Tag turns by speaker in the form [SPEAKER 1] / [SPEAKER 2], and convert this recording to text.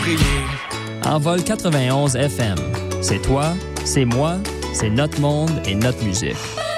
[SPEAKER 1] crier.
[SPEAKER 2] Envol 91 FM. C'est toi, c'est moi, c'est notre monde et notre musique.